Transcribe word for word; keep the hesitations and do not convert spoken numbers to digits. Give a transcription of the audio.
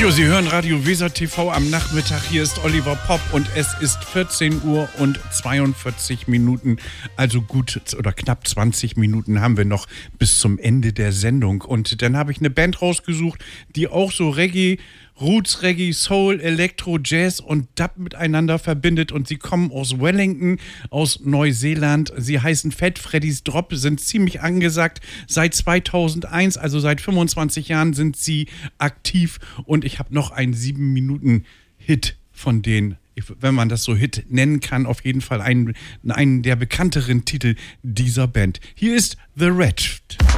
Jo, Sie hören Radio Weser T V am Nachmittag. Hier ist Oliver Popp und es ist vierzehn Uhr und zweiundvierzig Minuten. Also gut oder knapp zwanzig Minuten haben wir noch bis zum Ende der Sendung. Und dann habe ich eine Band rausgesucht, die auch so Reggae, Roots Reggae, Soul, Elektro, Jazz und Dub miteinander verbindet. Und sie kommen aus Wellington, aus Neuseeland. Sie heißen Fat Freddy's Drop, sind ziemlich angesagt. Seit zweitausendeins, also seit fünfundzwanzig Jahren, sind sie aktiv. Und ich habe noch einen sieben Minuten Hit von denen, wenn man das so Hit nennen kann, auf jeden Fall einen, einen der bekannteren Titel dieser Band. Hier ist The Wretched.